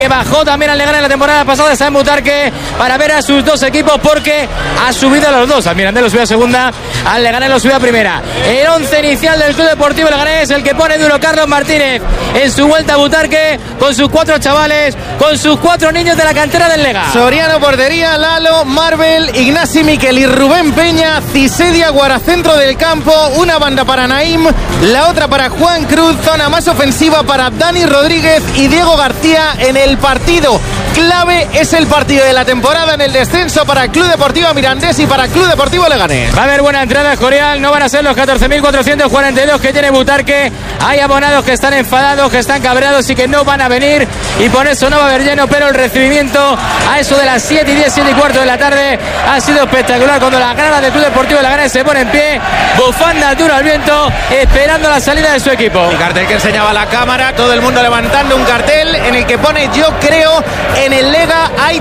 que bajó también al Leganés en la temporada pasada, está en Butarque para ver a sus dos equipos, porque ha subido a los dos. Al Mirandés lo subió a segunda, al Leganés lo subió a primera. El 11 inicial del Club Deportivo Leganés, el que pone duro Carlos Martínez en su vuelta a Butarque, con sus 4 chavales, con sus 4 niños de la cantera del Lega. Soriano portería, Lalo, Marvel, Ignasi Miquel y Rubén Peña. Cisedia Guaracentro del campo, una banda para Naim, la otra para Juan Cruz, zona más ofensiva para Dani Rodríguez y Diego García en el partido. Clave es el partido de la temporada en el descenso para el Club Deportivo Mirandés y para el Club Deportivo Leganés. Va a haber buena entrada, Escorial, no van a ser los 14.442 que tiene Butarque. Hay abonados que están enfadados, que están cabreados y que no van a venir, y por eso no va a haber lleno, pero el recibimiento a eso de las 7:10, 7:15 de la tarde ha sido espectacular, cuando la grada del Club Deportivo Leganés se pone en pie, bufanda duro al viento, esperando la salida de su equipo. El cartel que enseñaba la cámara, todo el mundo levantando un cartel en el que pone: yo creo en el Lega. Hay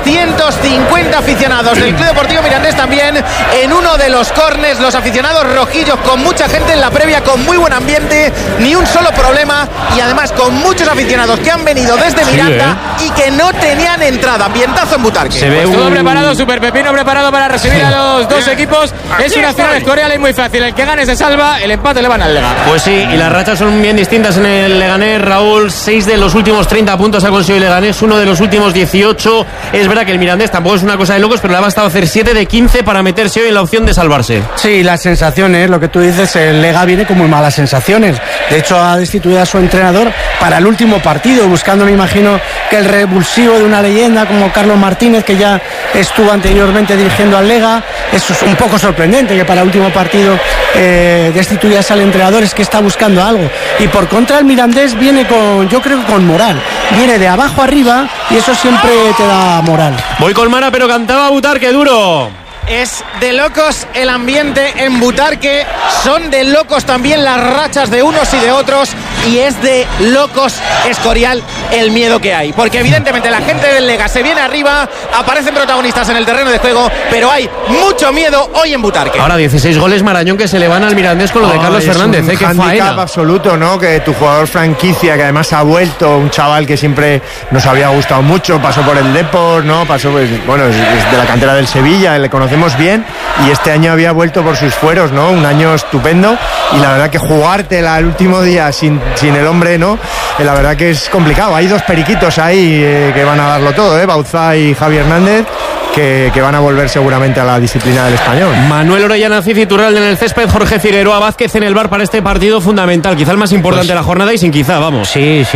350 aficionados del Club Deportivo Mirandés también en uno de los córners, los aficionados rojillos, con mucha gente en la previa, con muy buen ambiente, ni un solo problema, y además con muchos aficionados que han venido desde Miranda y que no tenían entrada. Ambientazo en Butarque. Se ve pues todo preparado, Super Pepino preparado para recibir a los dos equipos. Es una final Escorial y muy fácil, el que gane se salva, el empate le van al Lega. Pues sí, y las rachas son bien distintas en el Leganés, Raúl. 6 de los últimos 30 puntos ha conseguido el Leganés, 1 de los últimos 18. Es verdad que el Mirandés tampoco es una cosa de locos, pero le ha bastado hacer 7 de 15 para meterse hoy en la opción de salvarse. Sí, las sensaciones, lo que tú dices, el Lega viene con muy malas sensaciones. De hecho, ha destituido a su entrenador para el último partido, buscando, me imagino, que el revulsivo de una leyenda como Carlos Martínez, que ya estuvo anteriormente dirigiendo al Lega. Eso es un poco sorprendente, que para el último partido destituyas al entrenador, es que está buscando algo. Y por contra, el Mirandés viene con, yo creo que con moral, viene de abajo arriba, y eso siempre te da moral. Voy con Mara, pero cantaba Butarque duro. Es de locos el ambiente en Butarque, son de locos también las rachas de unos y de otros, y es de locos, Escorial, el miedo que hay, porque evidentemente la gente del Lega se viene arriba, aparecen protagonistas en el terreno de juego, pero hay mucho miedo hoy en Butarque. Ahora 16 goles, Marañón, que se le van al Mirandés con lo de Carlos Fernández. Es un handicap absoluto, ¿no? Que tu jugador franquicia, que además ha vuelto, un chaval que siempre nos había gustado mucho, pasó por el Depor, ¿no? Pasó, pues, bueno, es de la cantera del Sevilla, le conocemos bien, y este año había vuelto por sus fueros, ¿no? Un año estupendo, y la verdad que jugártela el último día sin el hombre, ¿no? La verdad que es complicado. Hay dos periquitos ahí que van a darlo todo, Bauzá y Javi Hernández, que van a volver seguramente a la disciplina del Español. Manuel Orellana, Iturralde en el césped, Jorge Figueroa Vázquez en el bar para este partido fundamental, quizá el más importante de la jornada, y sin quizá, vamos. Sí,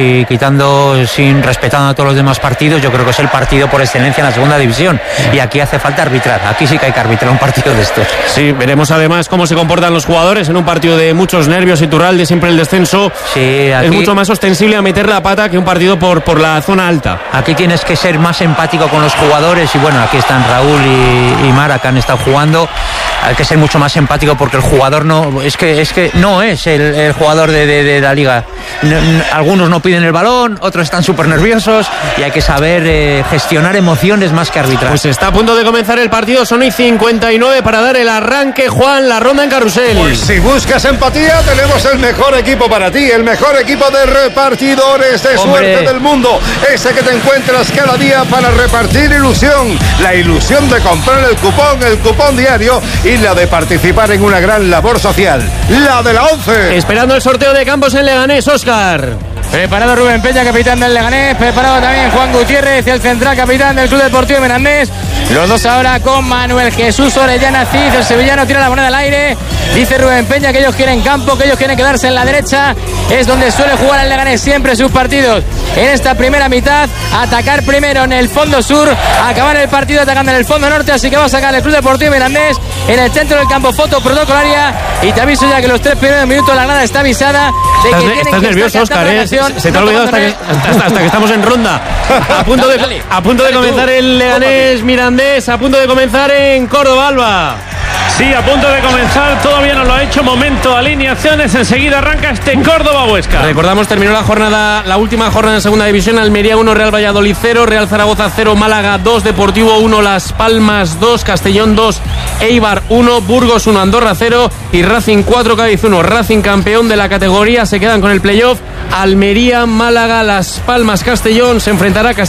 respetando a todos los demás partidos, yo creo que es el partido por excelencia en la segunda división, y aquí hace falta arbitrar, aquí sí que hay que arbitrar un partido de estos. Sí, veremos además cómo se comportan los jugadores en un partido de muchos nervios. Iturralde, siempre el descenso es mucho más ostensible a meter la pata que un partido por la zona alta. Aquí tienes que ser más empático con los jugadores, y bueno, aquí están Raúl y Mara, que han estado jugando. Hay que ser mucho más empático, porque el jugador no es que no es el jugador de la liga. Algunos no piden el balón, otros están súper nerviosos, y hay que saber gestionar emociones más que arbitrar. Pues está a punto de comenzar el partido, son y 59 para dar el arranque, Juan, la ronda en carrusel. Pues si buscas empatía, tenemos el mejor equipo para ti, el mejor equipo de repartidores de suerte del mundo, ese que te encuentras cada día para repartir ilusión, la ilusión de comprar el cupón diario, y la de participar en una gran labor social, la de la 11. Esperando el sorteo de campos en Leganés, Óscar. Preparado Rubén Peña, capitán del Leganés. Preparado también Juan Gutiérrez, el central capitán del Club Deportivo Mirandés. Los dos ahora con Manuel Jesús Orellana Cid. El sevillano tira la moneda al aire. Dice Rubén Peña que ellos quieren campo, que ellos quieren quedarse en la derecha. Es donde suele jugar el Leganés siempre sus partidos. En esta primera mitad, atacar primero en el fondo sur, acabar el partido atacando en el fondo norte. Así que va a sacar el Club Deportivo Mirandés en el centro del campo, foto protocolaria. Y te aviso ya que los 3 primeros minutos la grada está avisada de que estás nervioso, Óscar, se te ha olvidado hasta que estamos en ronda. A punto de comenzar el Leganés Mirandés, a punto de comenzar en Córdoba, Alba. Sí, a punto de comenzar, todavía no lo ha hecho. Momento, alineaciones, enseguida arranca este Córdoba-Huesca. Recordamos, terminó la última jornada en segunda división. Almería 1, Real Valladolid 0, Real Zaragoza 0, Málaga 2, Deportivo 1, Las Palmas 2, Castellón 2, Eibar 1, Burgos 1, Andorra 0 y Racing 4, Cádiz 1. Racing campeón de la categoría, se quedan con el playoff. Almería, Málaga, Las Palmas, Castellón, se enfrentará a